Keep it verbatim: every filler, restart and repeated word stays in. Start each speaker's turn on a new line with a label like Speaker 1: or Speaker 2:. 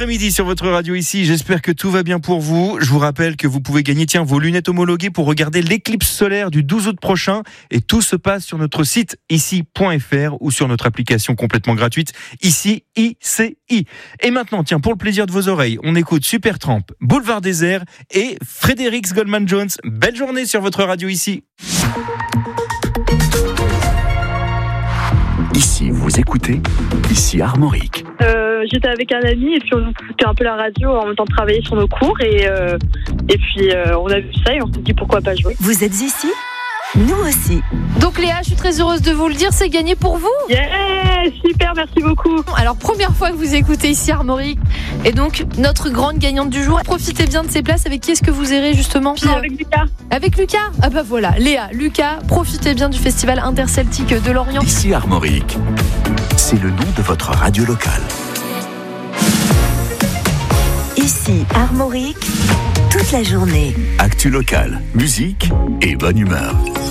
Speaker 1: après-midi sur votre radio ici, j'espère que tout va bien pour vous. Je vous rappelle que vous pouvez gagner tiens, vos lunettes homologuées pour regarder l'éclipse solaire du douze août prochain et tout se passe sur notre site ici point f r ou sur notre application complètement gratuite ici I C I. Et maintenant, tiens, pour le plaisir de vos oreilles, on écoute Supertramp, Boulevard Désert et Frédéric Goldman Jones. Belle journée sur votre radio ici.
Speaker 2: Ici, vous écoutez, ici Armorique.
Speaker 3: Euh, j'étais avec un ami et puis on écoutait un peu la radio en même temps de travailler sur nos cours et, euh, et puis euh, on a vu ça et on s'est dit pourquoi pas jouer.
Speaker 4: Vous êtes ici ? Nous aussi.
Speaker 5: Donc Léa, je suis très heureuse de vous le dire, c'est gagné pour vous.
Speaker 3: Yeah, super, merci beaucoup.
Speaker 5: Alors première fois que vous écoutez ici Armorique et donc notre grande gagnante du jour. Profitez bien de ces places. Avec qui est-ce que vous irez justement ?
Speaker 3: Non, avec Lucas.
Speaker 5: Avec Lucas ? Ah bah voilà, Léa, Lucas, profitez bien du festival interceltique de Lorient.
Speaker 2: Ici Armorique, c'est le nom de votre radio locale.
Speaker 4: Ici Armorique, toute la journée.
Speaker 2: Actu locale, musique et bonne humeur.